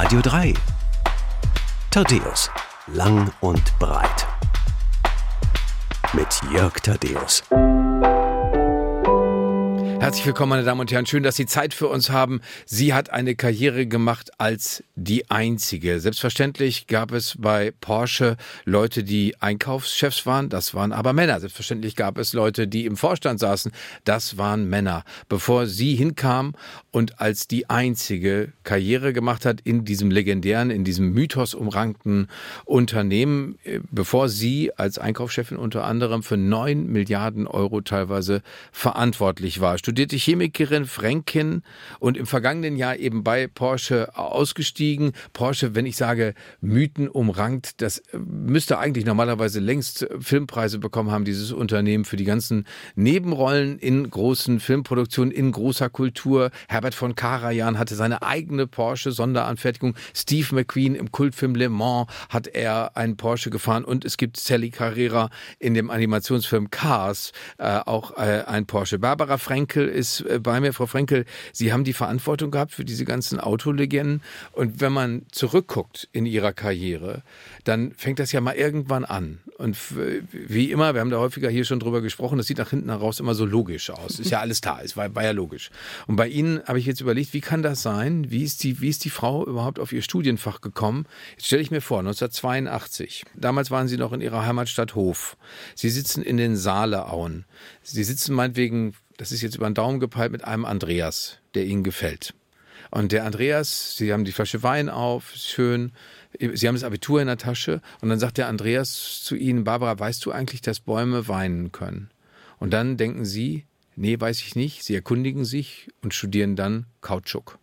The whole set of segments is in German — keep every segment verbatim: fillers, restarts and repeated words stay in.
Radio drei. Thaddäus. Lang und breit. Mit Jörg Thaddäus. Herzlich willkommen, meine Damen und Herren. Schön, dass Sie Zeit für uns haben. Sie hat eine Karriere gemacht als die Einzige. Selbstverständlich gab es bei Porsche Leute, die Einkaufschefs waren. Das waren aber Männer. Selbstverständlich gab es Leute, die im Vorstand saßen. Das waren Männer. Bevor sie hinkam und als die Einzige Karriere gemacht hat in diesem legendären, in diesem mythosumrankten Unternehmen, bevor sie als Einkaufschefin unter anderem für neun Milliarden Euro teilweise verantwortlich war. Studierte Chemikerin, Fränkin und im vergangenen Jahr eben bei Porsche ausgestiegen. Porsche, wenn ich sage Mythen umrankt, das müsste eigentlich normalerweise längst Filmpreise bekommen haben, dieses Unternehmen, für die ganzen Nebenrollen in großen Filmproduktionen, in großer Kultur. Herbert von Karajan hatte seine eigene Porsche-Sonderanfertigung. Steve McQueen im Kultfilm Le Mans hat er einen Porsche gefahren und es gibt Sally Carrera in dem Animationsfilm Cars, äh, auch äh, ein Porsche. Barbara Frenkel ist bei mir. Frau Frenkel, Sie haben die Verantwortung gehabt für diese ganzen Autolegenden. Und wenn man zurückguckt in Ihrer Karriere, dann fängt das ja mal irgendwann an. Und wie immer, wir haben da häufiger hier schon drüber gesprochen, das sieht nach hinten heraus immer so logisch aus. Ist ja alles da, es war, war ja logisch. Und bei Ihnen habe ich jetzt überlegt, wie kann das sein? Wie ist die, wie ist die Frau überhaupt auf ihr Studienfach gekommen? Jetzt stelle ich mir vor, neunzehnhundertzweiundachtzig. Damals waren Sie noch in Ihrer Heimatstadt Hof. Sie sitzen in den Saaleauen. Sie sitzen meinetwegen, das ist jetzt über den Daumen gepeilt, mit einem Andreas, der Ihnen gefällt. Und der Andreas, Sie haben die Flasche Wein auf, schön, Sie haben das Abitur in der Tasche und dann sagt der Andreas zu Ihnen, Barbara, weißt du eigentlich, dass Bäume weinen können? Und dann denken Sie, nee, weiß ich nicht. Sie erkundigen sich und studieren dann Kautschuk.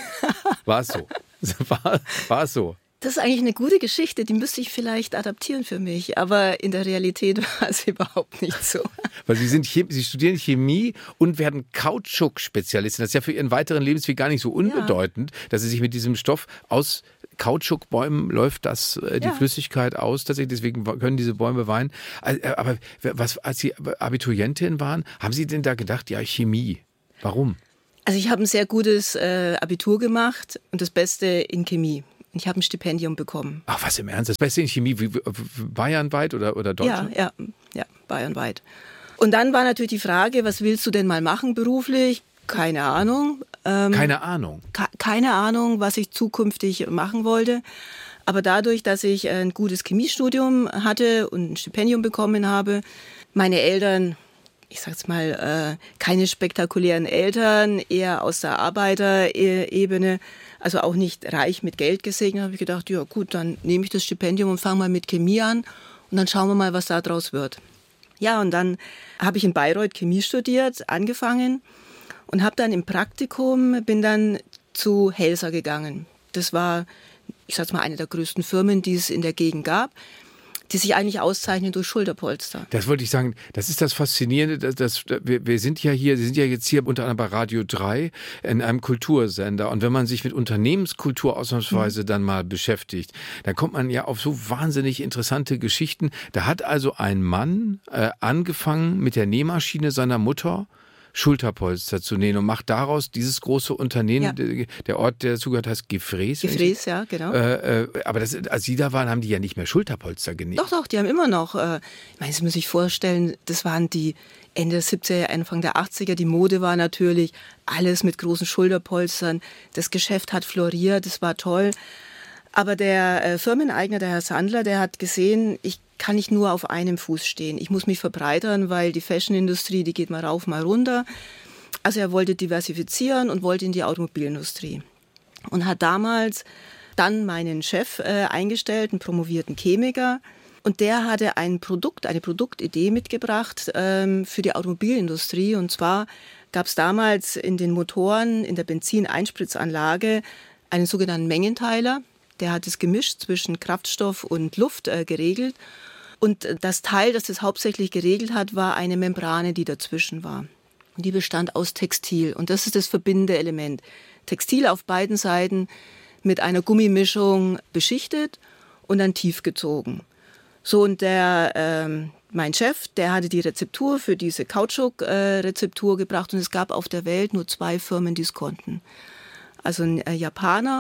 War es so? War, war es so? Das ist eigentlich eine gute Geschichte, die müsste ich vielleicht adaptieren für mich, aber in der Realität war es überhaupt nicht so. Weil Sie sind Chem- Sie studieren Chemie und werden Kautschuk-Spezialistin. Das ist ja für Ihren weiteren Lebensweg gar nicht so unbedeutend, ja, dass Sie sich mit diesem Stoff aus Kautschukbäumen läuft das äh, die ja. Flüssigkeit aus, tatsächlich, deswegen können diese Bäume weinen. Aber was, als Sie Abiturientin waren, haben Sie denn da gedacht, ja, Chemie, warum? Also ich habe ein sehr gutes äh, Abitur gemacht und das Beste in Chemie. Ich habe ein Stipendium bekommen. Ach, was im Ernst? Das Beste in Chemie, wie, bayernweit oder, oder Deutschland? Ja, ja, ja, bayernweit. Und dann war natürlich die Frage, was willst du denn mal machen beruflich? Keine Ahnung. Ähm, keine Ahnung? Ka- keine Ahnung, was ich zukünftig machen wollte. Aber dadurch, dass ich ein gutes Chemiestudium hatte und ein Stipendium bekommen habe, meine Eltern, ich sag's mal, äh, keine spektakulären Eltern, eher aus der Arbeiterebene, also auch nicht reich mit Geld gesegnet, habe ich gedacht, ja gut, dann nehme ich das Stipendium und fange mal mit Chemie an und dann schauen wir mal, was da draus wird. Ja, und dann habe ich in Bayreuth Chemie studiert, angefangen und habe dann im Praktikum, bin dann zu Helsa gegangen. Das war, ich sag's mal, eine der größten Firmen, die es in der Gegend gab, die sich eigentlich auszeichnen durch Schulterpolster. Das wollte ich sagen, das ist das Faszinierende, dass, dass wir, wir sind ja hier, Sie sind ja jetzt hier unter anderem bei Radio drei in einem Kultursender und wenn man sich mit Unternehmenskultur ausnahmsweise mhm. dann mal beschäftigt, dann kommt man ja auf so wahnsinnig interessante Geschichten. Da hat also ein Mann äh, angefangen mit der Nähmaschine seiner Mutter Schulterpolster zu nähen und macht daraus dieses große Unternehmen, ja. der Ort, der dazugehört, heißt Gefräß. Gefräß, ja, genau. Äh, äh, aber das, als Sie da waren, haben die ja nicht mehr Schulterpolster genäht. Doch, doch, die haben immer noch, äh, ich meine, Sie müssen sich vorstellen, das waren die Ende der siebziger, Anfang der achtziger, die Mode war natürlich alles mit großen Schulterpolstern, das Geschäft hat floriert, das war toll. Aber der äh, Firmeneigner, der Herr Sandler, der hat gesehen, ich kann nicht nur auf einem Fuß stehen. Ich muss mich verbreitern, weil die Fashionindustrie, die geht mal rauf, mal runter. Also er wollte diversifizieren und wollte in die Automobilindustrie. Und hat damals dann meinen Chef äh, eingestellt, einen promovierten Chemiker. Und der hatte ein Produkt, eine Produktidee mitgebracht ähm, für die Automobilindustrie. Und zwar gab es damals in den Motoren, in der Benzineinspritzanlage einen sogenannten Mengenteiler. Der hat es gemischt zwischen Kraftstoff und Luft äh, geregelt. Und das Teil, das das hauptsächlich geregelt hat, war eine Membrane, die dazwischen war. Und die bestand aus Textil. Und das ist das verbindende Element. Textil auf beiden Seiten mit einer Gummimischung beschichtet und dann tief gezogen. So, und der, ähm, mein Chef, der hatte die Rezeptur für diese Kautschuk-Rezeptur äh, gebracht. Und es gab auf der Welt nur zwei Firmen, die es konnten. Also ein äh, Japaner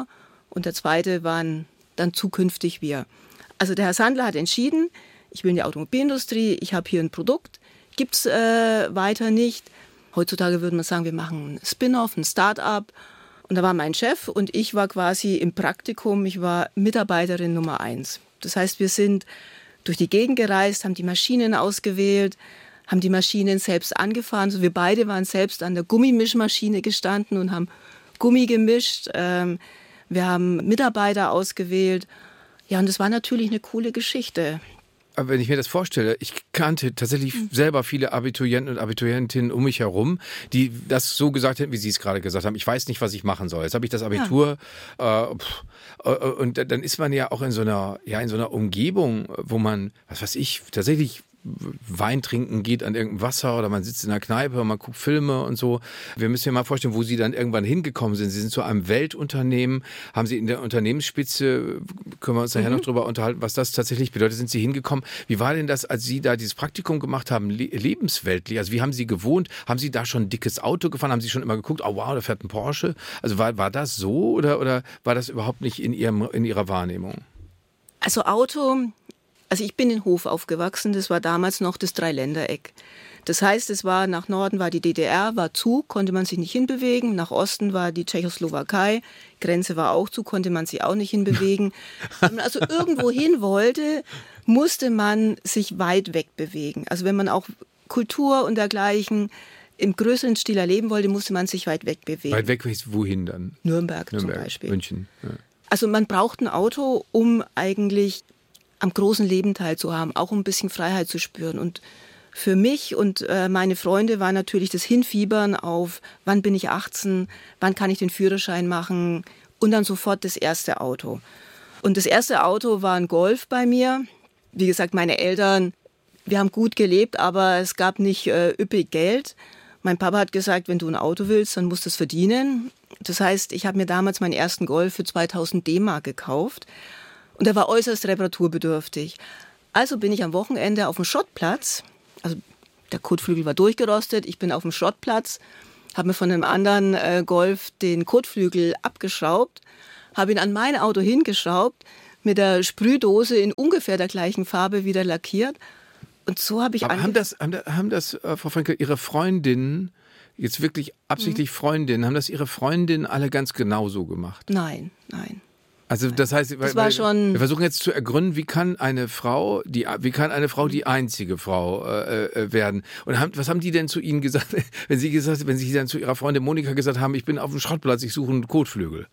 und der zweite waren dann zukünftig wir. Also der Herr Sandler hat entschieden, ich will in die Automobilindustrie, ich habe hier ein Produkt, gibt es äh, weiter nicht. Heutzutage würde man sagen, wir machen ein Spin-off, ein Start-up. Und da war mein Chef und ich war quasi im Praktikum, ich war Mitarbeiterin Nummer eins. Das heißt, wir sind durch die Gegend gereist, haben die Maschinen ausgewählt, haben die Maschinen selbst angefahren. Also wir beide waren selbst an der Gummimischmaschine gestanden und haben Gummi gemischt. Ähm, wir haben Mitarbeiter ausgewählt. Ja, und das war natürlich eine coole Geschichte. Aber wenn ich mir das vorstelle, ich kannte tatsächlich mhm. selber viele Abiturienten und Abiturientinnen um mich herum, die das so gesagt hätten, wie Sie es gerade gesagt haben. Ich weiß nicht, was ich machen soll. Jetzt habe ich das Abitur ja. äh, pff, äh, und dann ist man ja auch in so einer, ja, in so einer Umgebung, wo man, was weiß ich, tatsächlich Wein trinken geht an irgendeinem Wasser oder man sitzt in einer Kneipe und man guckt Filme und so. Wir müssen ja mal vorstellen, wo Sie dann irgendwann hingekommen sind. Sie sind zu einem Weltunternehmen, haben Sie in der Unternehmensspitze, können wir uns nachher mhm. noch drüber unterhalten, was das tatsächlich bedeutet, sind Sie hingekommen. Wie war denn das, als Sie da dieses Praktikum gemacht haben, le- lebensweltlich? Also wie haben Sie gewohnt? Haben Sie da schon ein dickes Auto gefahren? Haben Sie schon immer geguckt, oh wow, da fährt ein Porsche? Also war, war das so oder, oder war das überhaupt nicht in, Ihrem, in Ihrer Wahrnehmung? Also Auto... Also ich bin in Hof aufgewachsen, das war damals noch das Dreiländereck. Das heißt, es war nach Norden war die D D R, war zu, konnte man sich nicht hinbewegen. Nach Osten war die Tschechoslowakei, Grenze war auch zu, konnte man sich auch nicht hinbewegen. Wenn man also irgendwo hin wollte, musste man sich weit weg bewegen. Also wenn man auch Kultur und dergleichen im größeren Stil erleben wollte, musste man sich weit weg bewegen. Weit weg, wohin dann? Nürnberg, Nürnberg zum Beispiel. München. Ja. Also man braucht ein Auto, um eigentlich am großen Leben teilzuhaben, auch um ein bisschen Freiheit zu spüren. Und für mich und äh, meine Freunde war natürlich das Hinfiebern auf, wann bin ich achtzehn, wann kann ich den Führerschein machen und dann sofort das erste Auto. Und das erste Auto war ein Golf bei mir. Wie gesagt, meine Eltern, wir haben gut gelebt, aber es gab nicht äh, üppig Geld. Mein Papa hat gesagt, wenn du ein Auto willst, dann musst du es verdienen. Das heißt, ich habe mir damals meinen ersten Golf für zweitausend D-Mark gekauft. Und er war äußerst reparaturbedürftig. Also bin ich am Wochenende auf dem Schrottplatz, also der Kotflügel war durchgerostet, ich bin auf dem Schrottplatz, habe mir von einem anderen äh, Golf den Kotflügel abgeschraubt, habe ihn an mein Auto hingeschraubt, mit der Sprühdose in ungefähr der gleichen Farbe wieder lackiert. Und so habe ich Aber haben das, haben das, haben das äh, Frau Frenkel, Ihre Freundinnen, jetzt wirklich absichtlich mhm. Freundinnen, haben das Ihre Freundinnen alle ganz genauso gemacht? Nein, nein. Also das heißt, das war schon wir versuchen jetzt zu ergründen, wie kann eine Frau, die, wie kann eine Frau die einzige Frau äh, werden? Und haben, was haben die denn zu Ihnen gesagt, wenn Sie gesagt, wenn Sie dann zu Ihrer Freundin Monika gesagt haben, ich bin auf dem Schrottplatz, ich suche einen Kotflügel?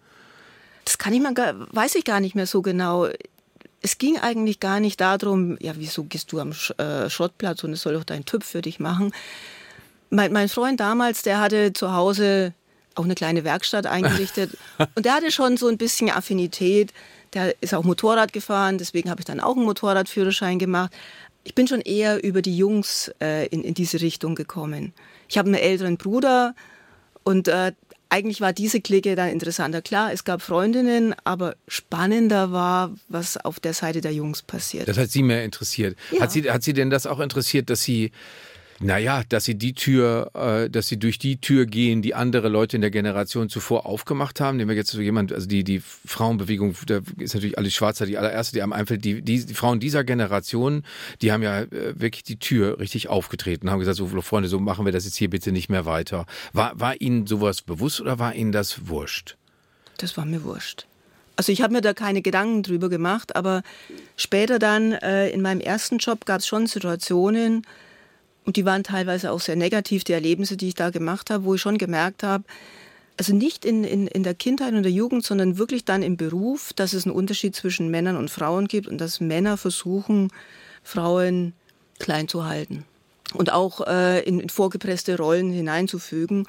Das kann ich mal, weiß ich gar nicht mehr so genau. Es ging eigentlich gar nicht darum, ja, wieso gehst du am Sch- äh, Schrottplatz und es soll doch dein Typ für dich machen. Mein, mein Freund damals, der hatte zu Hause auch eine kleine Werkstatt eingerichtet. Und der hatte schon so ein bisschen Affinität. Der ist auch Motorrad gefahren, deswegen habe ich dann auch einen Motorradführerschein gemacht. Ich bin schon eher über die Jungs äh, in, in diese Richtung gekommen. Ich habe einen älteren Bruder und äh, eigentlich war diese Clique dann interessanter. Klar, es gab Freundinnen, aber spannender war, was auf der Seite der Jungs passiert. Das hat Sie mehr interessiert. Ja. Hat Sie, hat Sie denn das auch interessiert, dass Sie Naja, dass sie die Tür, äh, dass sie durch die Tür gehen, die andere Leute in der Generation zuvor aufgemacht haben. Nehmen wir jetzt so jemand, also die, die Frauenbewegung, da ist natürlich Alice Schwarzer die allererste, die einem einfällt. Die, die, die Frauen dieser Generation, die haben ja äh, wirklich die Tür richtig aufgetreten, haben gesagt, so Freunde, so machen wir das jetzt hier bitte nicht mehr weiter. War, war Ihnen sowas bewusst oder war Ihnen das wurscht? Das war mir wurscht. Also ich habe mir da keine Gedanken drüber gemacht, aber später dann äh, in meinem ersten Job gab es schon Situationen, und die waren teilweise auch sehr negativ, die Erlebnisse, die ich da gemacht habe, wo ich schon gemerkt habe, also nicht in, in, in der Kindheit und der Jugend, sondern wirklich dann im Beruf, dass es einen Unterschied zwischen Männern und Frauen gibt und dass Männer versuchen, Frauen klein zu halten und auch äh, in, in vorgepresste Rollen hineinzufügen.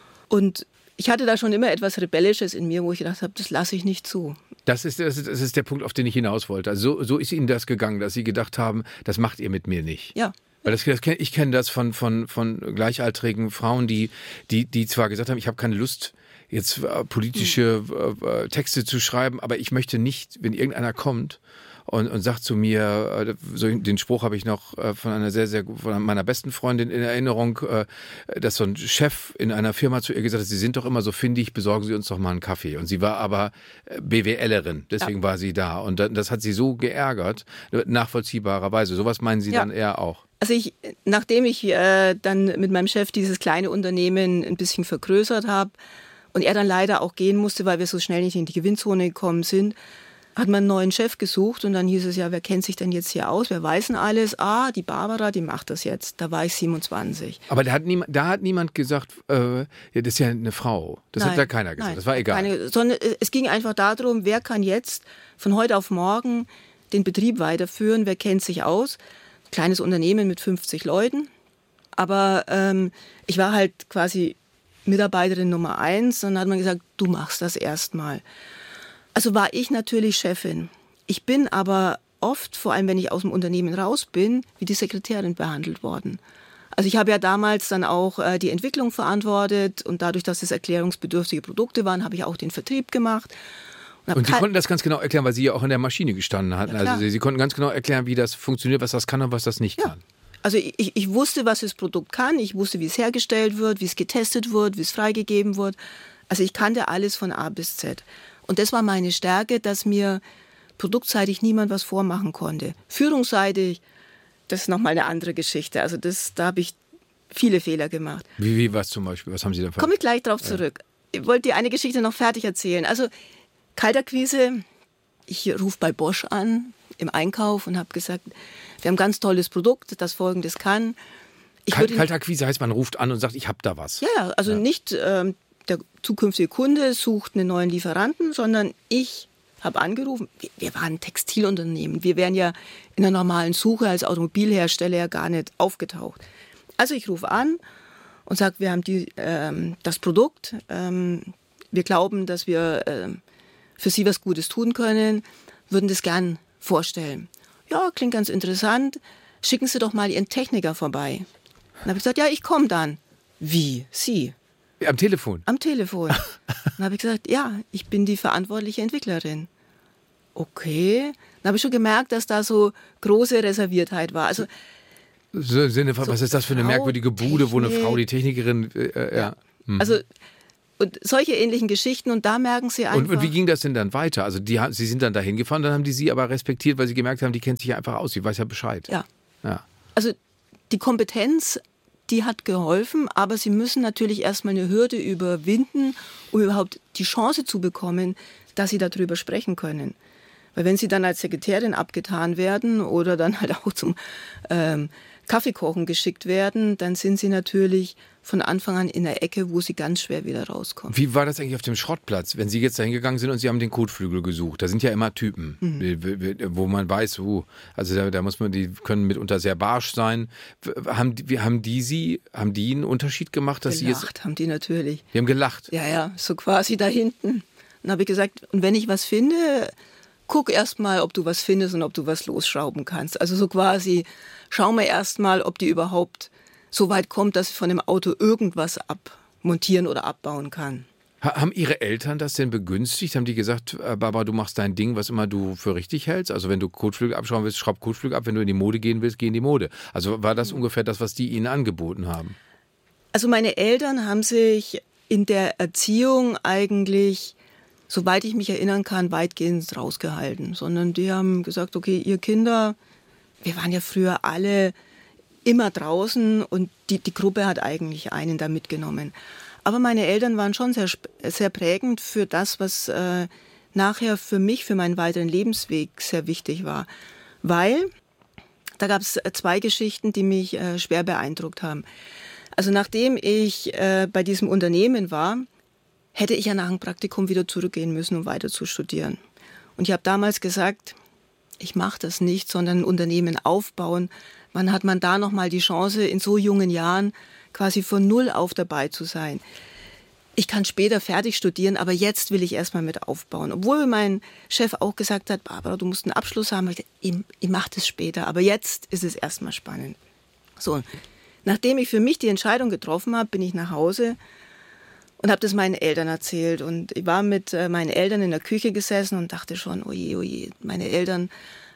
Und ich hatte da schon immer etwas Rebellisches in mir, wo ich gedacht habe, das lasse ich nicht zu. Das ist, das ist, das ist der Punkt, auf den ich hinaus wollte. Also so, so ist Ihnen das gegangen, dass Sie gedacht haben, das macht ihr mit mir nicht. Ja. Weil das, das, ich kenne das von, von, von gleichaltrigen Frauen, die, die, die zwar gesagt haben, ich habe keine Lust, jetzt äh, politische äh, Texte zu schreiben, aber ich möchte nicht, wenn irgendeiner kommt und, und sagt zu mir, so den Spruch habe ich noch von einer sehr, sehr, von meiner besten Freundin in Erinnerung, dass so ein Chef in einer Firma zu ihr gesagt hat, Sie sind doch immer so findig, besorgen Sie uns doch mal einen Kaffee. Und sie war aber BWLerin, deswegen ja. war sie da. Und das hat sie so geärgert, nachvollziehbarerweise. Sowas meinen Sie ja. dann eher auch? Also ich, nachdem ich äh, dann mit meinem Chef dieses kleine Unternehmen ein bisschen vergrößert habe und er dann leider auch gehen musste, weil wir so schnell nicht in die Gewinnzone gekommen sind, hat man einen neuen Chef gesucht und dann hieß es ja, wer kennt sich denn jetzt hier aus, wer weiß denn alles? Ah, die Barbara, die macht das jetzt. Da war ich siebenundzwanzig. Aber da hat niemand, da hat niemand gesagt, äh, ja, das ist ja eine Frau. Das nein, hat da keiner gesagt, nein, das war egal. Keine, sondern es ging einfach darum, wer kann jetzt von heute auf morgen den Betrieb weiterführen, wer kennt sich aus. Kleines Unternehmen mit fünfzig Leuten, aber ähm, ich war halt quasi Mitarbeiterin Nummer eins und dann hat man gesagt, du machst das erstmal. Also war ich natürlich Chefin. Ich bin aber oft, vor allem wenn ich aus dem Unternehmen raus bin, wie die Sekretärin behandelt worden. Also ich habe ja damals dann auch äh, die Entwicklung verantwortet und dadurch, dass es erklärungsbedürftige Produkte waren, habe ich auch den Vertrieb gemacht. Und, und Sie konnten das ganz genau erklären, weil Sie ja auch in der Maschine gestanden hatten. Ja, also Sie, Sie konnten ganz genau erklären, wie das funktioniert, was das kann und was das nicht ja. kann. Also ich, ich wusste, was das Produkt kann. Ich wusste, wie es hergestellt wird, wie es getestet wird, wie es freigegeben wird. Also ich kannte alles von A bis Z. Und das war meine Stärke, dass mir produktseitig niemand was vormachen konnte. Führungsseitig, das ist nochmal eine andere Geschichte. Also das, da habe ich viele Fehler gemacht. Wie, wie was zum Beispiel? Was haben Sie da? Komme ich gleich drauf zurück. Ja. Ich wollte dir eine Geschichte noch fertig erzählen. Also Kaltakquise, ich rufe bei Bosch an im Einkauf und habe gesagt, wir haben ein ganz tolles Produkt, das Folgendes kann. Ich Kalt, Kaltakquise heißt, man ruft an und sagt, ich habe da was. Ja, also ja. nicht ähm, der zukünftige Kunde sucht einen neuen Lieferanten, sondern ich habe angerufen. Wir, wir waren ein Textilunternehmen. Wir wären ja in der normalen Suche als Automobilhersteller ja gar nicht aufgetaucht. Also ich rufe an und sage, wir haben die, ähm, das Produkt. Ähm, wir glauben, dass wir ähm, für Sie was Gutes tun können, würden das gern vorstellen. Ja, klingt ganz interessant. Schicken Sie doch mal Ihren Techniker vorbei. Dann habe ich gesagt, ja, ich komme dann. Wie? Sie? Am Telefon? Am Telefon. Dann habe ich gesagt, ja, ich bin die verantwortliche Entwicklerin. Okay. Dann habe ich schon gemerkt, dass da so große Reserviertheit war. Also so im Sinne von, so was ist das für eine Frau, merkwürdige Bude, Technik, wo eine Frau, die Technikerin, äh, ja. ja. Mhm. Also und solche ähnlichen Geschichten und da merken Sie einfach... Und, und wie ging das denn dann weiter? Also die, Sie sind dann da hingefahren, dann haben die Sie aber respektiert, weil Sie gemerkt haben, die kennt sich einfach aus, die weiß ja Bescheid. Ja. ja. Also die Kompetenz, die hat geholfen, aber Sie müssen natürlich erstmal eine Hürde überwinden, um überhaupt die Chance zu bekommen, dass Sie darüber sprechen können. Weil wenn Sie dann als Sekretärin abgetan werden oder dann halt auch zum ähm, Kaffeekochen geschickt werden, dann sind Sie natürlich von Anfang an in der Ecke, wo Sie ganz schwer wieder rauskommen. Wie war das eigentlich auf dem Schrottplatz, wenn Sie jetzt da hingegangen sind und Sie haben den Kotflügel gesucht? Da sind ja immer Typen, mhm. wo man weiß, uh, also da, da muss man, die können mitunter sehr barsch sein. Haben die, haben die Sie, haben die einen Unterschied gemacht, dass gelacht, Sie jetzt... haben die natürlich. Die haben gelacht? Ja, ja, so quasi da hinten. Dann habe ich gesagt, und wenn ich was finde, guck erst mal, ob du was findest und ob du was losschrauben kannst. Also so quasi, schau mal erst mal, ob die überhaupt so weit kommt, dass ich von dem Auto irgendwas abmontieren oder abbauen kann. Haben Ihre Eltern das denn begünstigt? Haben die gesagt, Barbara, du machst dein Ding, was immer du für richtig hältst? Also wenn du Kotflügel abschrauben willst, schraub Kotflügel ab. Wenn du in die Mode gehen willst, geh in die Mode. Also war das mhm. ungefähr das, was die Ihnen angeboten haben? Also meine Eltern haben sich in der Erziehung eigentlich, soweit ich mich erinnern kann, weitgehend rausgehalten. Sondern die haben gesagt, okay, ihr Kinder, wir waren ja früher alle immer draußen und die, die Gruppe hat eigentlich einen da mitgenommen. Aber meine Eltern waren schon sehr, sehr prägend für das, was äh, nachher für mich, für meinen weiteren Lebensweg sehr wichtig war. Weil, da gab es zwei Geschichten, die mich äh, schwer beeindruckt haben. Also nachdem ich äh, bei diesem Unternehmen war, hätte ich ja nach dem Praktikum wieder zurückgehen müssen, um weiter zu studieren. Und ich habe damals gesagt, ich mache das nicht, sondern ein Unternehmen aufbauen. Wann hat man da nochmal die Chance, in so jungen Jahren quasi von Null auf dabei zu sein? Ich kann später fertig studieren, aber jetzt will ich erstmal mit aufbauen. Obwohl mein Chef auch gesagt hat, Barbara, du musst einen Abschluss haben. Ich, ich, ich mache das später, aber jetzt ist es erstmal spannend. So, nachdem ich für mich die Entscheidung getroffen habe, bin ich nach Hause und habe das meinen Eltern erzählt. Und ich war mit meinen Eltern in der Küche gesessen und dachte schon, oje, oje, meine Eltern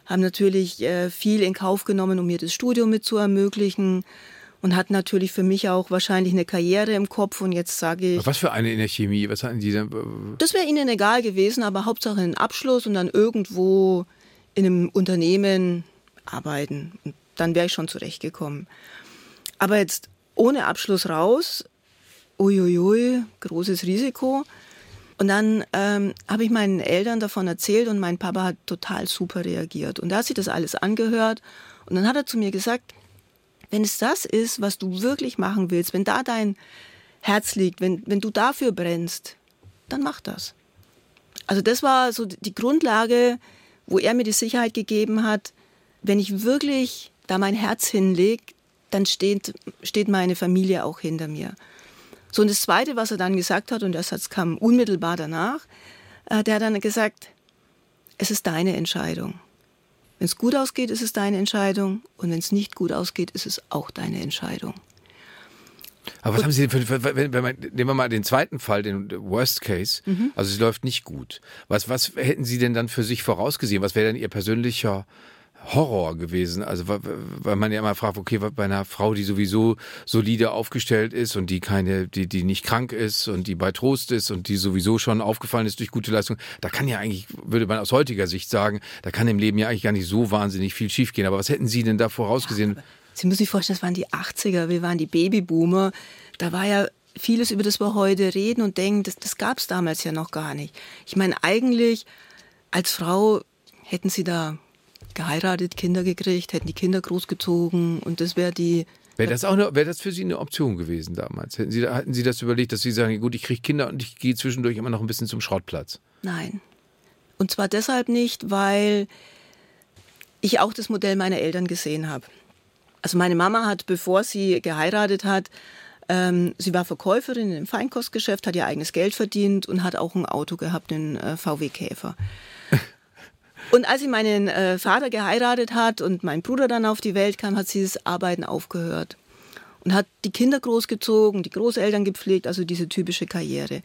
haben natürlich äh, viel in Kauf genommen, um mir das Studium mit zu ermöglichen und hatten natürlich für mich auch wahrscheinlich eine Karriere im Kopf. Und jetzt sage ich... Was für eine in der Chemie? Was hatten die denn? Das wäre ihnen egal gewesen, aber Hauptsache einen Abschluss und dann irgendwo in einem Unternehmen arbeiten. Und dann wäre ich schon zurechtgekommen. Aber jetzt ohne Abschluss raus, uiuiui, großes Risiko. Und dann ähm, habe ich meinen Eltern davon erzählt und mein Papa hat total super reagiert. Und er hat sich das alles angehört und dann hat er zu mir gesagt, wenn es das ist, was du wirklich machen willst, wenn da dein Herz liegt, wenn, wenn du dafür brennst, dann mach das. Also das war so die Grundlage, wo er mir die Sicherheit gegeben hat, wenn ich wirklich da mein Herz hinlege, dann steht, steht meine Familie auch hinter mir. So, und das Zweite, was er dann gesagt hat, und der Satz kam unmittelbar danach, äh, der hat dann gesagt, es ist deine Entscheidung. Wenn es gut ausgeht, ist es deine Entscheidung. Und wenn es nicht gut ausgeht, ist es auch deine Entscheidung. Aber was und, haben Sie denn für, wenn, wenn man, nehmen wir mal den zweiten Fall, den Worst Case, mhm. also es läuft nicht gut. Was, was hätten Sie denn dann für sich vorausgesehen? Was wäre denn Ihr persönlicher Horror gewesen? Also weil man ja immer fragt, okay, bei einer Frau, die sowieso solide aufgestellt ist und die keine, die, die nicht krank ist und die bei Trost ist und die sowieso schon aufgefallen ist durch gute Leistung, da kann ja eigentlich, würde man aus heutiger Sicht sagen, da kann im Leben ja eigentlich gar nicht so wahnsinnig viel schiefgehen. Aber was hätten Sie denn da vorausgesehen? Ja, Sie müssen sich vorstellen, das waren die achtziger, wir waren die Babyboomer. Da war ja vieles, über das wir heute reden und denken, das, das gab es damals ja noch gar nicht. Ich meine, eigentlich als Frau hätten Sie da geheiratet, Kinder gekriegt, hätten die Kinder großgezogen und das wäre die... Wäre das auch eine, wäre das für Sie eine Option gewesen damals? Hätten Sie, hatten Sie das überlegt, dass Sie sagen, gut, ich kriege Kinder und ich gehe zwischendurch immer noch ein bisschen zum Schrottplatz? Nein. Und zwar deshalb nicht, weil ich auch das Modell meiner Eltern gesehen habe. Also meine Mama hat, bevor sie geheiratet hat, ähm, sie war Verkäuferin im Feinkostgeschäft, hat ihr eigenes Geld verdient und hat auch ein Auto gehabt, einen äh, V W Käfer. Und als sie meinen äh, Vater geheiratet hat und mein Bruder dann auf die Welt kam, hat sie das Arbeiten aufgehört und hat die Kinder großgezogen, die Großeltern gepflegt, also diese typische Karriere.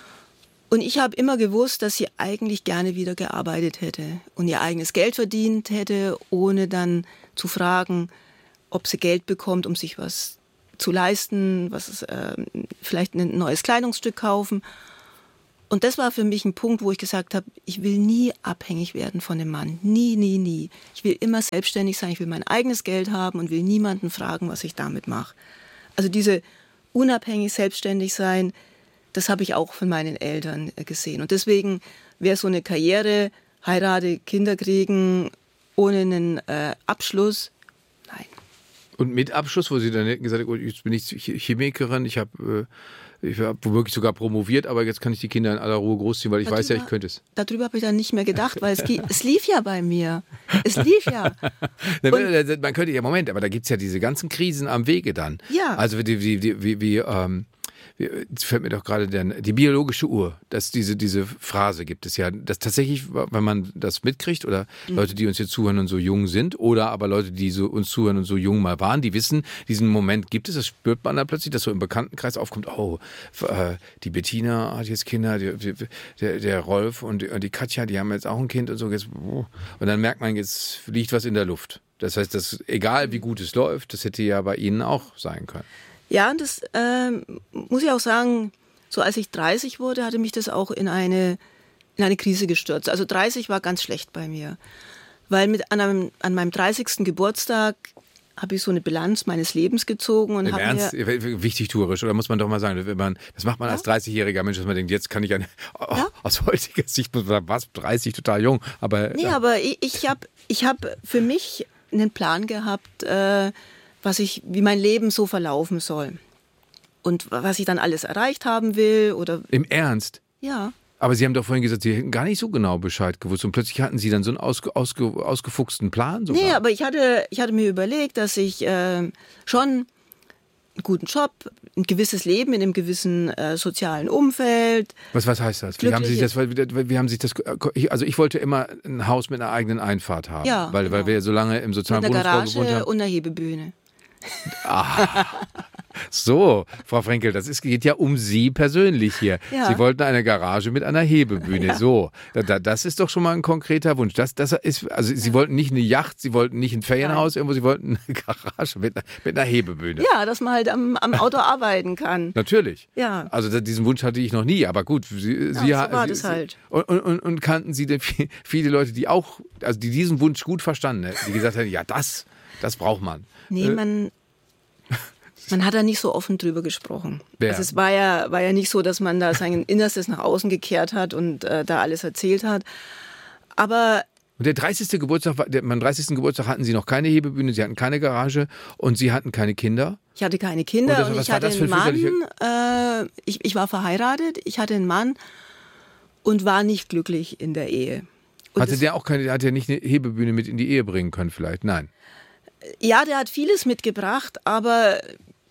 Und ich habe immer gewusst, dass sie eigentlich gerne wieder gearbeitet hätte und ihr eigenes Geld verdient hätte, ohne dann zu fragen, ob sie Geld bekommt, um sich was zu leisten, was äh, vielleicht ein neues Kleidungsstück kaufen. Und das war für mich ein Punkt, wo ich gesagt habe, ich will nie abhängig werden von einem Mann. Nie, nie, nie. Ich will immer selbstständig sein, ich will mein eigenes Geld haben und will niemanden fragen, was ich damit mache. Also diese unabhängig selbstständig sein, das habe ich auch von meinen Eltern gesehen. Und deswegen wäre so eine Karriere, heirate, Kinder kriegen, ohne einen äh, Abschluss, nein. Und mit Abschluss, wo Sie dann hätten gesagt, jetzt bin ich Chemikerin, ich habe... Äh Ich habe womöglich sogar promoviert, aber jetzt kann ich die Kinder in aller Ruhe großziehen, weil ich darüber, weiß ja, ich könnte es. Darüber habe ich dann nicht mehr gedacht, weil es, es lief ja bei mir. Es lief ja. Und man könnte ja, Moment, aber da gibt es ja diese ganzen Krisen am Wege dann. Ja. Also wie, wie, wie, wie, wie ähm, jetzt fällt mir doch gerade der, die biologische Uhr, dass diese, diese Phrase gibt es ja, dass tatsächlich, wenn man das mitkriegt oder mhm. Leute, die uns jetzt zuhören und so jung sind oder aber Leute, die so uns zuhören und so jung mal waren, die wissen, diesen Moment gibt es, das spürt man dann plötzlich, dass so im Bekanntenkreis aufkommt, oh, äh, die Bettina hat jetzt Kinder, die, die, der, der Rolf und die, und die Katja, die haben jetzt auch ein Kind und so, jetzt, oh. Und dann merkt man, jetzt liegt was in der Luft. Das heißt, dass, egal wie gut es läuft, das hätte ja bei Ihnen auch sein können. Ja, und das äh, muss ich auch sagen, so als ich dreißig wurde, hatte mich das auch in eine, in eine Krise gestürzt. Also dreißig war ganz schlecht bei mir, weil mit, an, einem, an meinem dreißigsten Geburtstag habe ich so eine Bilanz meines Lebens gezogen. Und Im hab Ernst? Mir, wichtig tourisch, oder muss man doch mal sagen, wenn man, das macht man ja? als dreißigjähriger Mensch, dass man denkt, jetzt kann ich, eine, oh, ja? aus heutiger Sicht, muss man sagen, was, dreißig, total jung. Aber, nee, ja. aber ich, ich habe ich hab für mich einen Plan gehabt, äh, was ich, wie mein Leben so verlaufen soll. Und was ich dann alles erreicht haben will. Oder Im Ernst? Ja. Aber Sie haben doch vorhin gesagt, Sie hätten gar nicht so genau Bescheid gewusst. Und plötzlich hatten Sie dann so einen ausge, ausge, ausgefuchsten Plan sogar. Nee, aber ich hatte, ich hatte mir überlegt, dass ich äh, schon einen guten Job, ein gewisses Leben in einem gewissen äh, sozialen Umfeld. Was, was heißt das? Wie haben Sie das, wie haben Sie das? Also ich wollte immer ein Haus mit einer eigenen Einfahrt haben. Ja, weil, genau. weil wir so lange im sozialen Mit einer Wohnungsbau gewohnt Garage haben. und einer Hebebühne. Ah. So, Frau Frenkel, das ist, geht ja um Sie persönlich hier. Ja. Sie wollten eine Garage mit einer Hebebühne. Ja. So, da, da, das ist doch schon mal ein konkreter Wunsch. Das, das ist, also Sie wollten nicht eine Yacht, Sie wollten nicht ein Ferienhaus irgendwo, Sie wollten eine Garage mit, einer- mit einer Hebebühne. Ja, dass man halt am, am Auto arbeiten kann. Natürlich. Ja. Also da- diesen Wunsch hatte ich noch nie, aber gut. Sie, Sie, so war Sie, das halt. Und, und, und kannten Sie denn viel- viele Leute, die auch, also die diesen Wunsch gut verstanden hätten, die gesagt hätten, ja, das, das braucht man. Nee, Äh, man, man hat da nicht so offen drüber gesprochen. Wer? Also es war ja, war ja nicht so, dass man da sein Innerstes nach außen gekehrt hat und äh, da alles erzählt hat. Aber Und der dreißigste Geburtstag, war- der, meinem dreißigsten Geburtstag hatten Sie noch keine Hebebühne, Sie hatten keine Garage und Sie hatten keine Kinder. ich hatte keine Kinder Und das- und was ich war hatte das für einen ein Mann. Äh, ich, ich war verheiratet, ich hatte einen Mann und war nicht glücklich in der Ehe. Und Hatte das- der auch keine, hat er nicht eine Hebebühne mit in die Ehe bringen können vielleicht? Nein. Ja, der hat vieles mitgebracht, aber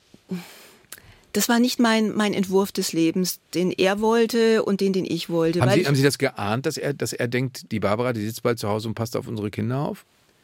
das war nicht mein, mein Entwurf des Lebens, den er wollte und den, den ich wollte. Haben weil Sie, ich, haben Sie das geahnt, dass er, dass er denkt, die Barbara, die sitzt bald zu Hause und passt auf unsere Kinder auf?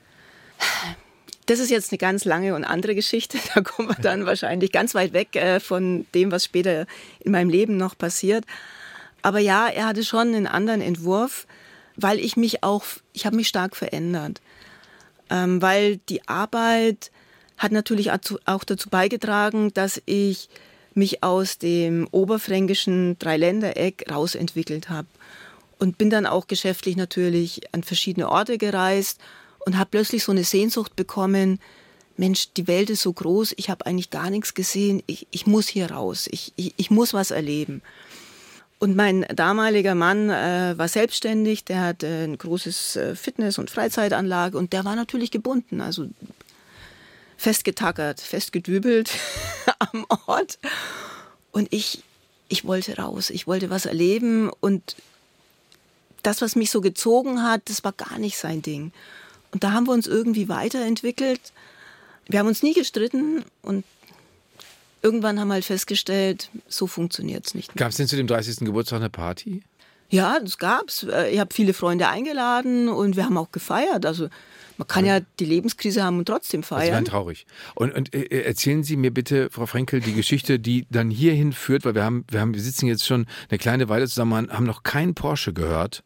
das ist jetzt eine ganz lange und andere Geschichte. Da kommen wir dann wahrscheinlich ganz weit weg äh, von dem, was später in meinem Leben noch passiert. Aber ja, er hatte schon einen anderen Entwurf, weil ich mich auch, ich habe mich stark verändert. Ähm, weil die Arbeit hat natürlich auch dazu beigetragen, dass ich mich aus dem oberfränkischen Dreiländereck rausentwickelt habe. Und bin dann auch geschäftlich natürlich an verschiedene Orte gereist und habe plötzlich so eine Sehnsucht bekommen, Mensch, die Welt ist so groß, ich habe eigentlich gar nichts gesehen, ich, ich muss hier raus, ich, ich, ich muss was erleben. Und mein damaliger Mann äh, war selbstständig, der hatte ein großes äh, Fitness- und Freizeitanlage und der war natürlich gebunden, also festgetackert, festgedübelt am Ort. Und ich, ich wollte raus, ich wollte was erleben und das, was mich so gezogen hat, das war gar nicht sein Ding. Und da haben wir uns irgendwie weiterentwickelt. Wir haben uns nie gestritten und irgendwann haben wir halt festgestellt, so funktioniert es nicht mehr. Gab es denn zu dem dreißigsten Geburtstag eine Party? Ja, das gab's. Ich habe viele Freunde eingeladen und wir haben auch gefeiert. Also man kann ja die Lebenskrise haben und trotzdem Das wäre feiern. traurig. Und, und äh, erzählen Sie mir bitte, Frau Frenkel, die Geschichte, die dann hierhin führt, weil wir haben, wir haben, wir sitzen jetzt schon eine kleine Weile zusammen, haben noch keinen Porsche gehört.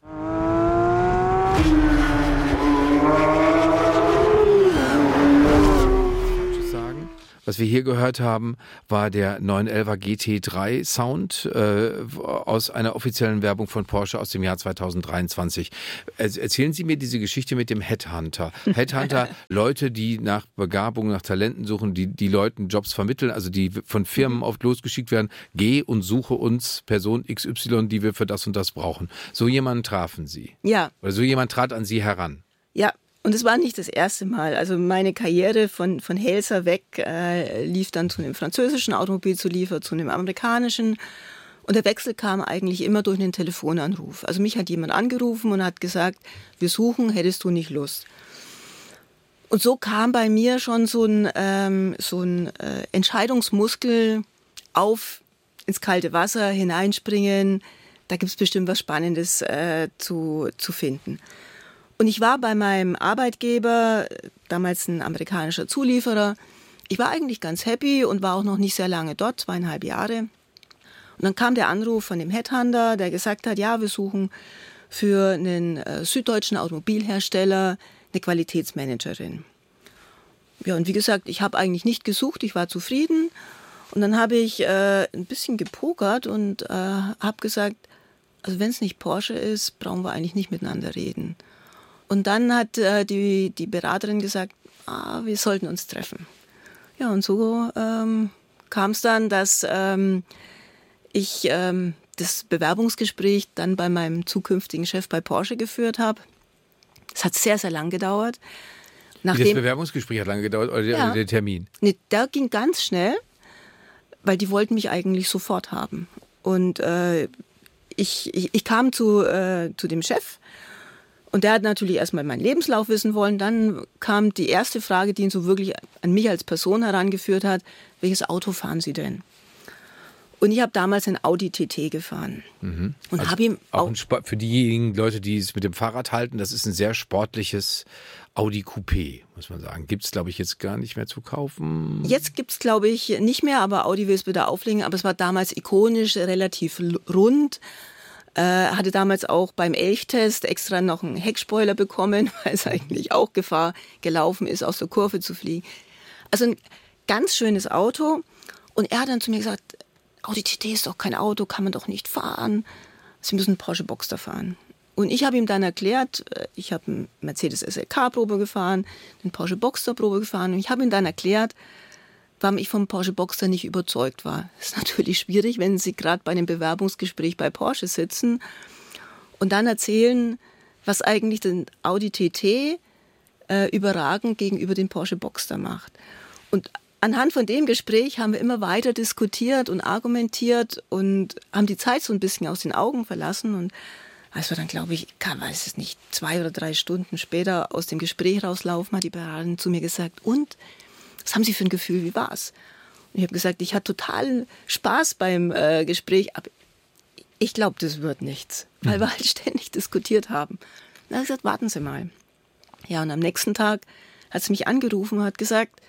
Falsches sagen. Was wir hier gehört haben, war der neun elfer G T drei Sound äh, aus einer offiziellen Werbung von Porsche aus dem Jahr zweitausenddreiundzwanzig. Er- Erzählen Sie mir diese Geschichte mit dem Headhunter. Headhunter, Leute, die nach Begabung, nach Talenten suchen, die die Leuten Jobs vermitteln, also die von Firmen oft losgeschickt werden, geh und suche uns Person X Y, die wir für das und das brauchen. So jemanden trafen Sie. Ja, Oder so jemand trat an Sie heran. ja. Und es war nicht das erste Mal. Also meine Karriere von, von Helsa weg äh, lief dann zu einem französischen Automobilzulieferer, zu einem amerikanischen. Und der Wechsel kam eigentlich immer durch einen Telefonanruf. Also mich hat jemand angerufen und hat gesagt, wir suchen, hättest du nicht Lust? Und so kam bei mir schon so ein, ähm, so ein äh, Entscheidungsmuskel auf ins kalte Wasser hineinspringen. Da gibt es bestimmt was Spannendes äh, zu, zu finden. Und ich war bei meinem Arbeitgeber, damals ein amerikanischer Zulieferer. Ich war eigentlich ganz happy und war auch noch nicht sehr lange dort, zweieinhalb Jahre. Und dann kam der Anruf von dem Headhunter, der gesagt hat, ja, wir suchen für einen äh, süddeutschen Automobilhersteller eine Qualitätsmanagerin. Ja, und wie gesagt, ich habe eigentlich nicht gesucht, ich war zufrieden. Und dann habe ich äh, ein bisschen gepokert und äh, habe gesagt, also wenn es nicht Porsche ist, brauchen wir eigentlich nicht miteinander reden. Und dann hat äh, die, die Beraterin gesagt, ah, wir sollten uns treffen. Ja, und so ähm, kam es dann, dass ähm, ich ähm, das Bewerbungsgespräch dann bei meinem zukünftigen Chef bei Porsche geführt habe. Es hat sehr, sehr lang gedauert. Wie das Nachdem, Bewerbungsgespräch hat lange gedauert, oder der, Ja. der Termin? nee, der ging ganz schnell, weil die wollten mich eigentlich sofort haben. Und äh, ich, ich, ich kam zu, äh, zu dem Chef. Und der hat natürlich erstmal meinen Lebenslauf wissen wollen. Dann kam die erste Frage, die ihn so wirklich an mich als Person herangeführt hat. Welches Auto fahren Sie denn? Und ich habe damals ein Audi T T gefahren. Mhm. Und Also habe ihm auch auch, ein Sport, für diejenigen Leute, die es mit dem Fahrrad halten, das ist ein sehr sportliches Audi Coupé, muss man sagen. Gibt es, glaube ich, jetzt gar nicht mehr zu kaufen. Jetzt gibt es, glaube ich, nicht mehr, aber Audi will es wieder auflegen. Aber es war damals ikonisch, relativ rund. Äh, hatte damals auch beim Elchtest extra noch einen Heckspoiler bekommen, weil es eigentlich auch Gefahr gelaufen ist, aus der Kurve zu fliegen. Also ein ganz schönes Auto. Und er hat dann zu mir gesagt, Audi T T ist doch kein Auto, kann man doch nicht fahren. Sie müssen einen Porsche Boxster fahren. Und ich habe ihm dann erklärt, ich habe einen Mercedes S L K-Probe gefahren, einen Porsche Boxster-Probe gefahren. Und ich habe ihm dann erklärt, warum ich vom Porsche Boxster nicht überzeugt war. Das ist natürlich schwierig, wenn Sie gerade bei einem Bewerbungsgespräch bei Porsche sitzen und dann erzählen, was eigentlich den Audi T T äh, überragend gegenüber dem Porsche Boxster macht. Und anhand von dem Gespräch haben wir immer weiter diskutiert und argumentiert und haben die Zeit so ein bisschen aus den Augen verlassen. Und als wir dann, glaube ich, kann, weiß es nicht, zwei oder drei Stunden später aus dem Gespräch rauslaufen, hat die Beraterin zu mir gesagt, und, was haben Sie für ein Gefühl, wie war's? Und ich habe gesagt, ich hatte total Spaß beim äh, Gespräch, aber ich glaube, das wird nichts, weil mhm. wir halt ständig diskutiert haben. Dann habe ich gesagt, warten Sie mal. Ja, und am nächsten Tag hat sie mich angerufen und hat gesagt,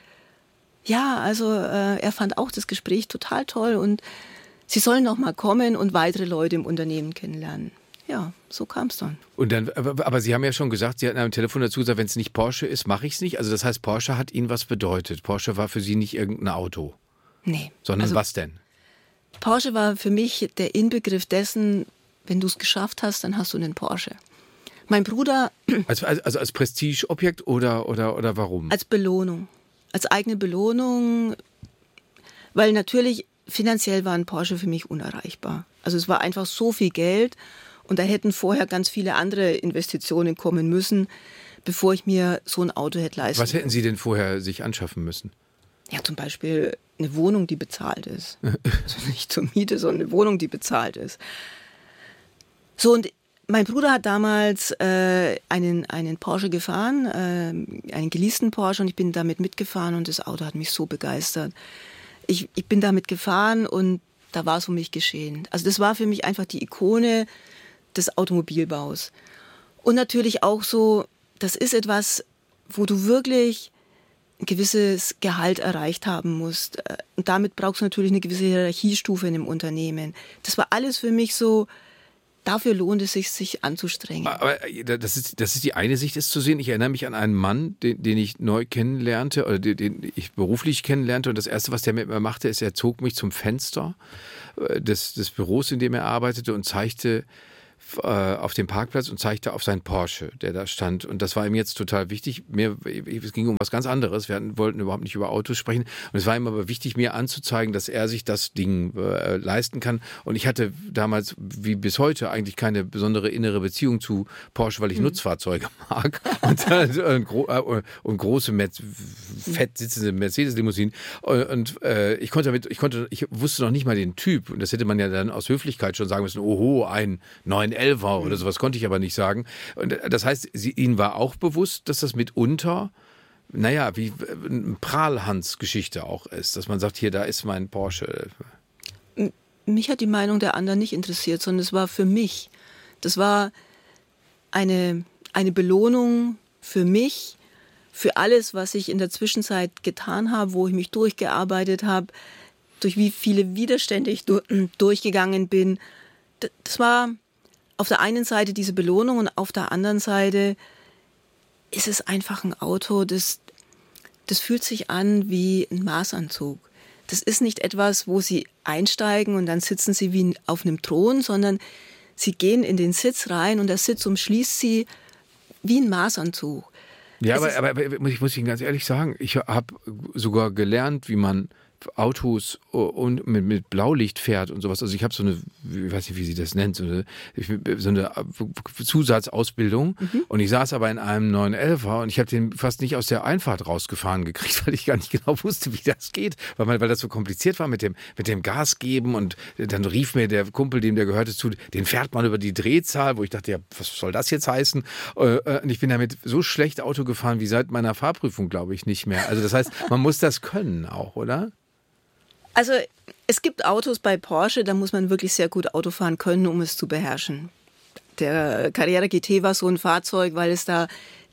ja, also äh, er fand auch das Gespräch total toll und Sie sollen noch mal kommen und weitere Leute im Unternehmen kennenlernen. Ja, so kam es dann. Und dann, aber, aber Sie haben ja schon gesagt, Sie hatten am Telefon dazu gesagt, wenn es nicht Porsche ist, mache ich es nicht. Also das heißt, Porsche hat Ihnen was bedeutet. Porsche war für Sie nicht irgendein Auto. Nee. Sondern also, was denn? Porsche war für mich der Inbegriff dessen, wenn du es geschafft hast, dann hast du einen Porsche. Mein Bruder... Also, also als Prestigeobjekt oder, oder, oder warum? Als Belohnung. Als eigene Belohnung, weil natürlich finanziell war ein Porsche für mich unerreichbar. Also es war einfach so viel Geld und da hätten vorher ganz viele andere Investitionen kommen müssen, bevor ich mir so ein Auto hätte leisten können. Was hätten Sie denn vorher sich anschaffen müssen? Ja, zum Beispiel eine Wohnung, die bezahlt ist. Also nicht zur Miete, sondern eine Wohnung, die bezahlt ist. So, und mein Bruder hat damals äh, einen, einen Porsche gefahren, äh, einen geleasten Porsche, und ich bin damit mitgefahren und das Auto hat mich so begeistert. Ich, ich bin damit gefahren und da war es um mich geschehen. Also das war für mich einfach die Ikone des Automobilbaus. Und natürlich auch so, das ist etwas, wo du wirklich ein gewisses Gehalt erreicht haben musst. Und damit brauchst du natürlich eine gewisse Hierarchiestufe in einem Unternehmen. Das war alles für mich so, dafür lohnt es sich, sich anzustrengen. Aber das ist, das ist die eine Sicht, es zu sehen. Ich erinnere mich an einen Mann, den, den ich neu kennenlernte, oder den, den ich beruflich kennenlernte. Und das Erste, was der mit mir machte, ist, er zog mich zum Fenster des, des Büros, in dem er arbeitete, und zeigte auf dem Parkplatz und zeigte auf seinen Porsche, der da stand. Und das war ihm jetzt total wichtig. Mir, es ging um was ganz anderes. Wir hatten, wollten überhaupt nicht über Autos sprechen. Und es war ihm aber wichtig, mir anzuzeigen, dass er sich das Ding äh, leisten kann. Und ich hatte damals, wie bis heute, eigentlich keine besondere innere Beziehung zu Porsche, weil ich mhm. Nutzfahrzeuge mag. Und, äh, und, gro äh, und große, Met fett sitzende Mercedes-Limousinen. Und, und äh, ich konnte damit, ich konnte, ich wusste noch nicht mal den Typ. Und das hätte man ja dann aus Höflichkeit schon sagen müssen, oho, ein neun elfer oder sowas, konnte ich aber nicht sagen. Und das heißt, sie, Ihnen war auch bewusst, dass das mitunter, naja, wie eine Prahlhans-Geschichte auch ist, dass man sagt, hier, da ist mein Porsche. Mich hat die Meinung der anderen nicht interessiert, sondern es war für mich. Das war eine, eine Belohnung für mich, für alles, was ich in der Zwischenzeit getan habe, wo ich mich durchgearbeitet habe, durch wie viele Widerstände ich durchgegangen bin. Das war auf der einen Seite diese Belohnung und auf der anderen Seite ist es einfach ein Auto, das, das fühlt sich an wie ein Maßanzug. Das ist nicht etwas, wo Sie einsteigen und dann sitzen Sie wie auf einem Thron, sondern Sie gehen in den Sitz rein und der Sitz umschließt Sie wie ein Maßanzug. Ja, aber, aber, aber ich muss Ihnen ganz ehrlich sagen, ich habe sogar gelernt, wie man Autos und mit, mit Blaulicht fährt und sowas. Also ich habe so eine, ich weiß nicht, wie sie das nennt, so eine, so eine Zusatzausbildung. Mhm. Und ich saß aber in einem neun elfer und ich habe den fast nicht aus der Einfahrt rausgefahren gekriegt, weil ich gar nicht genau wusste, wie das geht, weil, man, weil das so kompliziert war mit dem, mit dem Gas geben. Und dann rief mir der Kumpel, dem der gehörte, zu, den fährt man über die Drehzahl, wo ich dachte, ja, was soll das jetzt heißen? Und ich bin damit so schlecht Auto gefahren wie seit meiner Fahrprüfung, glaube ich, nicht mehr. Also das heißt, man muss das können auch, oder? Also es gibt Autos bei Porsche, da muss man wirklich sehr gut Auto fahren können, um es zu beherrschen. Der Carrera G T war so ein Fahrzeug, weil es da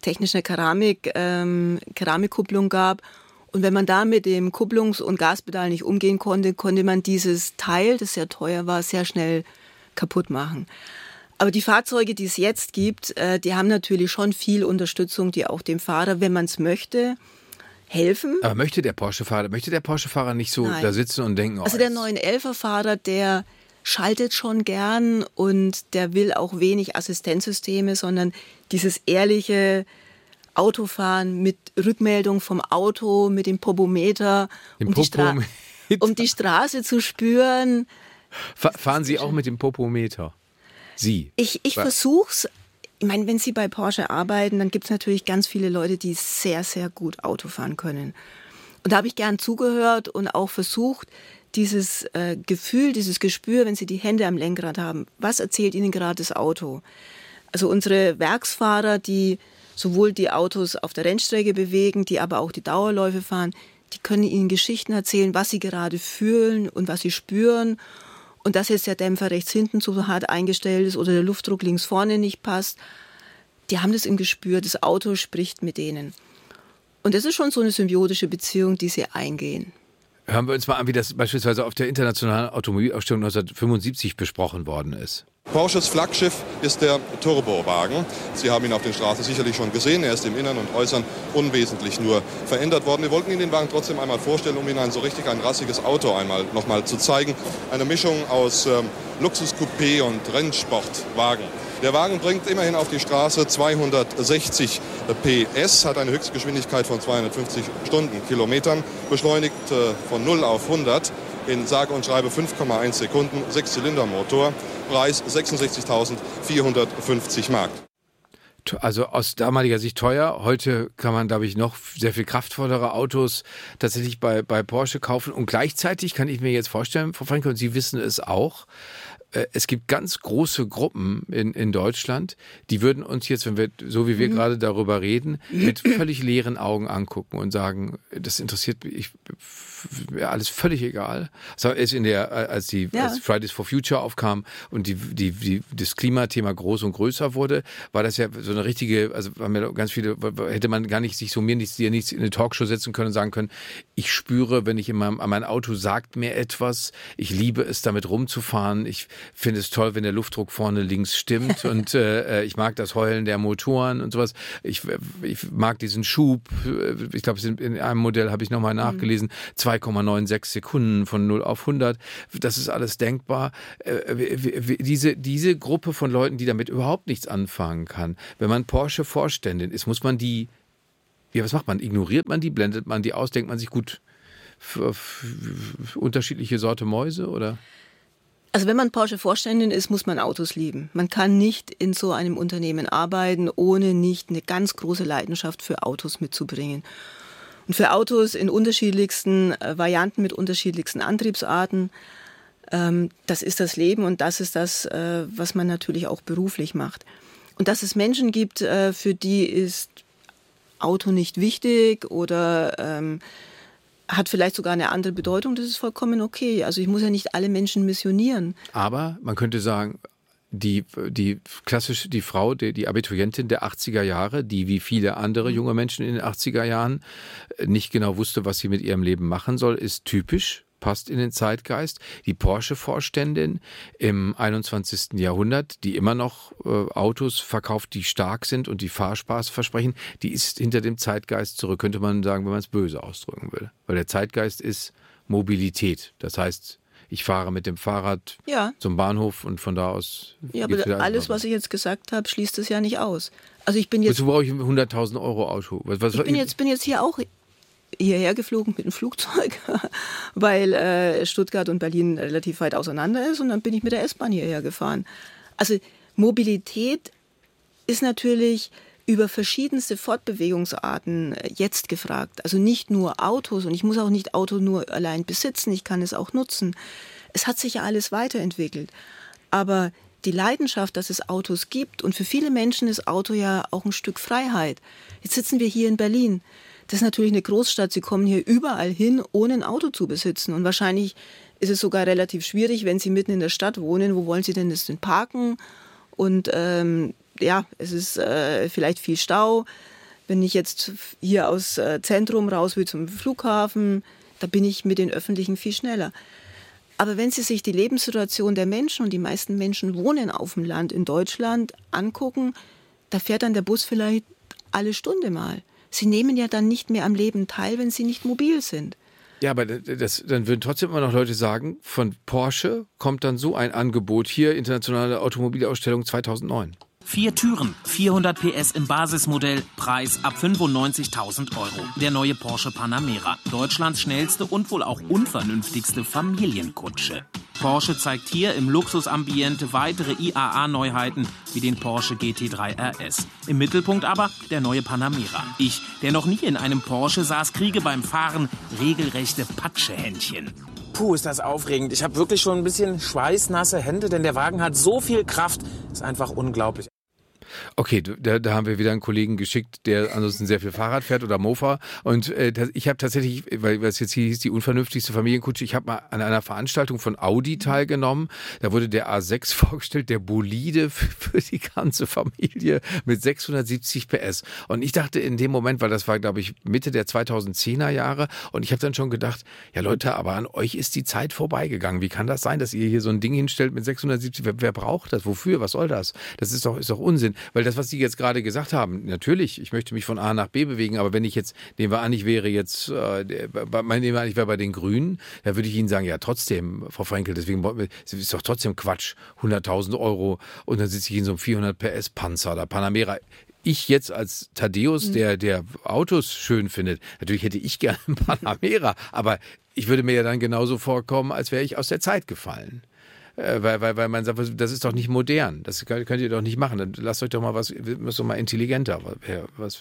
technisch eine Keramik, ähm, Keramikkupplung gab. Und wenn man da mit dem Kupplungs- und Gaspedal nicht umgehen konnte, konnte man dieses Teil, das sehr teuer war, sehr schnell kaputt machen. Aber die Fahrzeuge, die es jetzt gibt, äh, die haben natürlich schon viel Unterstützung, die auch dem Fahrer, wenn man es möchte, helfen. Aber möchte der Porsche-Fahrer, möchte der Porsche-Fahrer nicht so Nein. da sitzen und denken, oh, also der neun elfer-Fahrer, der schaltet schon gern und der will auch wenig Assistenzsysteme, sondern dieses ehrliche Autofahren mit Rückmeldung vom Auto, mit dem Popometer, Dem um, die Stra- Popometer. um die Straße zu spüren. Fa- fahren Sie auch mit dem Popometer? Sie? Ich, ich versuch's. Ich meine, wenn Sie bei Porsche arbeiten, dann gibt es natürlich ganz viele Leute, die sehr, sehr gut Auto fahren können. Und da habe ich gern zugehört und auch versucht, dieses äh, Gefühl, dieses Gespür, wenn Sie die Hände am Lenkrad haben, was erzählt Ihnen gerade das Auto? Also unsere Werksfahrer, die sowohl die Autos auf der Rennstrecke bewegen, die aber auch die Dauerläufe fahren, die können Ihnen Geschichten erzählen, was sie gerade fühlen und was sie spüren. Und dass jetzt der Dämpfer rechts hinten zu hart eingestellt ist oder der Luftdruck links vorne nicht passt, die haben das im Gespür. Das Auto spricht mit denen. Und das ist schon so eine symbiotische Beziehung, die sie eingehen. Hören wir uns mal an, wie das beispielsweise auf der Internationalen Automobilausstellung neunzehnhundertfünfundsiebzig besprochen worden ist. Porsches Flaggschiff ist der Turbowagen. Sie haben ihn auf den Straßen sicherlich schon gesehen. Er ist im Innern und Äußern unwesentlich nur verändert worden. Wir wollten Ihnen den Wagen trotzdem einmal vorstellen, um Ihnen ein so richtig ein rassiges Auto einmal noch mal zu zeigen. Eine Mischung aus ähm, Luxuscoupé und Rennsportwagen. Der Wagen bringt immerhin auf die Straße zweihundertsechzig P S, hat eine Höchstgeschwindigkeit von zweihundertfünfzig Stundenkilometern, beschleunigt äh, von null auf hundert in sage und schreibe fünf Komma eins Sekunden, Sechszylindermotor, Preis sechsundsechzigtausendvierhundertfünfzig Mark. Also aus damaliger Sicht teuer. Heute kann man, glaube ich, noch sehr viel kraftvollere Autos tatsächlich bei, bei Porsche kaufen. Und gleichzeitig kann ich mir jetzt vorstellen, Frau Franke, und Sie wissen es auch, es gibt ganz große Gruppen in, in Deutschland, die würden uns jetzt, wenn wir, so wie wir mhm. gerade darüber reden, mit völlig leeren Augen angucken und sagen, das interessiert mich, ja, alles völlig egal. Das ist in der, als die ja. als Fridays for Future aufkam und die, die, die, das Klimathema groß und größer wurde, war das ja so eine richtige, also haben ja ganz viele, hätte man gar nicht sich so mir nichts, dir nichts in eine Talkshow setzen können und sagen können, ich spüre, wenn ich in meinem, mein Auto sagt mir etwas, ich liebe es, damit rumzufahren, ich finde es toll, wenn der Luftdruck vorne links stimmt und äh, ich mag das Heulen der Motoren und sowas. Ich, ich mag diesen Schub. Ich glaube, in einem Modell habe ich nochmal nachgelesen, zwei Komma sechsundneunzig Sekunden von null auf hundert. Das ist alles denkbar. Äh, diese, diese Gruppe von Leuten, die damit überhaupt nichts anfangen kann, wenn man Porsche-Vorständin ist, muss man die, ja, was macht man? Ignoriert man die? Blendet man die aus? Denkt man sich, gut, für, für, für unterschiedliche Sorte Mäuse oder? Also wenn man Porsche-Vorständin ist, muss man Autos lieben. Man kann nicht in so einem Unternehmen arbeiten, ohne nicht eine ganz große Leidenschaft für Autos mitzubringen. Und für Autos in unterschiedlichsten Varianten mit unterschiedlichsten Antriebsarten, ähm, das ist das Leben und das ist das, äh, was man natürlich auch beruflich macht. Und dass es Menschen gibt, äh, für die ist Auto nicht wichtig oder ähm, hat vielleicht sogar eine andere Bedeutung, das ist vollkommen okay. Also ich muss ja nicht alle Menschen missionieren. Aber man könnte sagen, die, die klassische, die Frau, die, die Abiturientin der achtziger Jahre, die wie viele andere junge Menschen in den achtziger Jahren nicht genau wusste, was sie mit ihrem Leben machen soll, ist typisch, passt in den Zeitgeist. Die Porsche-Vorständin im einundzwanzigsten Jahrhundert, die immer noch äh, Autos verkauft, die stark sind und die Fahrspaß versprechen, die ist hinter dem Zeitgeist zurück, könnte man sagen, wenn man es böse ausdrücken will. Weil der Zeitgeist ist Mobilität. Das heißt, ich fahre mit dem Fahrrad ja. zum Bahnhof und von da aus... Ja, aber alles, was ich jetzt gesagt habe, schließt es ja nicht aus. Also ich bin jetzt... Wozu brauche ich ein hunderttausend Euro Auto? Was, was, ich bin jetzt, bin jetzt hier auch hierher geflogen mit dem Flugzeug, weil äh, Stuttgart und Berlin relativ weit auseinander ist und dann bin ich mit der S-Bahn hierher gefahren. Also Mobilität ist natürlich über verschiedenste Fortbewegungsarten jetzt gefragt. Also nicht nur Autos und ich muss auch nicht Auto nur allein besitzen, ich kann es auch nutzen. Es hat sich ja alles weiterentwickelt. Aber die Leidenschaft, dass es Autos gibt und für viele Menschen ist Auto ja auch ein Stück Freiheit. Jetzt sitzen wir hier in Berlin. Das ist natürlich eine Großstadt. Sie kommen hier überall hin, ohne ein Auto zu besitzen. Und wahrscheinlich ist es sogar relativ schwierig, wenn Sie mitten in der Stadt wohnen. Wo wollen Sie denn das denn parken? Und ähm, ja, es ist äh, vielleicht viel Stau. Wenn ich jetzt hier aus äh, Zentrum raus will zum Flughafen, da bin ich mit den Öffentlichen viel schneller. Aber wenn Sie sich die Lebenssituation der Menschen, und die meisten Menschen wohnen auf dem Land in Deutschland, angucken, da fährt dann der Bus vielleicht alle Stunde mal. Sie nehmen ja dann nicht mehr am Leben teil, wenn Sie nicht mobil sind. Ja, aber das, dann würden trotzdem immer noch Leute sagen, von Porsche kommt dann so ein Angebot hier, internationale Automobilausstellung zweitausendneun. Vier Türen, vierhundert P S im Basismodell, Preis ab fünfundneunzigtausend Euro. Der neue Porsche Panamera, Deutschlands schnellste und wohl auch unvernünftigste Familienkutsche. Porsche zeigt hier im Luxusambiente weitere I A A-Neuheiten wie den Porsche G T drei R S. Im Mittelpunkt aber der neue Panamera. Ich, der noch nie in einem Porsche saß, kriege beim Fahren regelrechte Patschehändchen. Puh, ist das aufregend. Ich habe wirklich schon ein bisschen schweißnasse Hände, denn der Wagen hat so viel Kraft. Ist einfach unglaublich. Okay, da, da haben wir wieder einen Kollegen geschickt, der ansonsten sehr viel Fahrrad fährt oder Mofa. Und äh, das, ich habe tatsächlich, weil es jetzt hier hieß, die unvernünftigste Familienkutsche, ich habe mal an einer Veranstaltung von Audi teilgenommen. Da wurde der A sechs vorgestellt, der Bolide für, für die ganze Familie mit sechshundertsiebzig P S. Und ich dachte in dem Moment, weil das war, glaube ich, Mitte der zweitausendzehner Jahre, und ich habe dann schon gedacht, ja Leute, aber an euch ist die Zeit vorbeigegangen. Wie kann das sein, dass ihr hier so ein Ding hinstellt mit sechshundertsiebzig? Wer, wer braucht das? Wofür? Was soll das? Das ist doch, ist doch Unsinn. Weil das, was Sie jetzt gerade gesagt haben, natürlich, ich möchte mich von A nach B bewegen, aber wenn ich jetzt, nehmen wir an, ich wäre jetzt, äh, nehmen wir an, ich wäre bei den Grünen, da würde ich Ihnen sagen, ja trotzdem, Frau Frenkel, deswegen es ist doch trotzdem Quatsch, hunderttausend Euro und dann sitze ich in so einem vierhundert P S Panzer oder Panamera. Ich jetzt als Thaddeus, der, der Autos schön findet, natürlich hätte ich gerne einen Panamera, aber ich würde mir ja dann genauso vorkommen, als wäre ich aus der Zeit gefallen. Äh, weil, weil, weil man sagt, das ist doch nicht modern, das könnt ihr doch nicht machen, dann lasst euch doch mal was, müsst doch mal intelligenter. Was.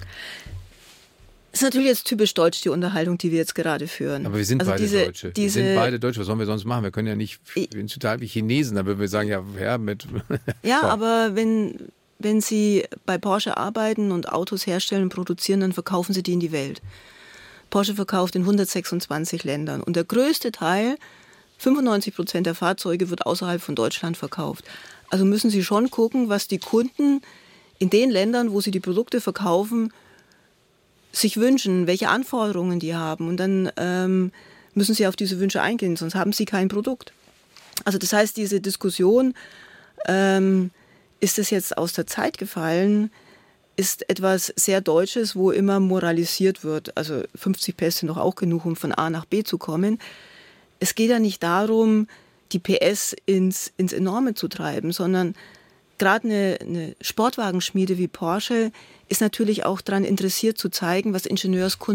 Das ist natürlich jetzt typisch deutsch, die Unterhaltung, die wir jetzt gerade führen. Aber wir sind also beide diese, Deutsche. Diese, wir sind beide Deutsche, was sollen wir sonst machen? Wir können ja nicht, wir sind total wie Chinesen, dann würden wir sagen, ja, ja, mit... Ja, aber wenn, wenn Sie bei Porsche arbeiten und Autos herstellen und produzieren, dann verkaufen Sie die in die Welt. Porsche verkauft in hundertsechsundzwanzig Ländern und der größte Teil, fünfundneunzig Prozent der Fahrzeuge, wird außerhalb von Deutschland verkauft. Also müssen Sie schon gucken, was die Kunden in den Ländern, wo sie die Produkte verkaufen, sich wünschen, welche Anforderungen die haben. Und dann ähm, müssen Sie auf diese Wünsche eingehen, sonst haben Sie kein Produkt. Also das heißt, diese Diskussion, ähm, ist es jetzt aus der Zeit gefallen, ist etwas sehr Deutsches, wo immer moralisiert wird. Also fünfzig P S sind doch auch genug, um von A nach B zu kommen. Es geht ja nicht darum, die P S ins, ins Enorme zu treiben, sondern gerade eine, eine Sportwagenschmiede wie Porsche ist natürlich auch daran interessiert zu zeigen, was Ingenieurskunst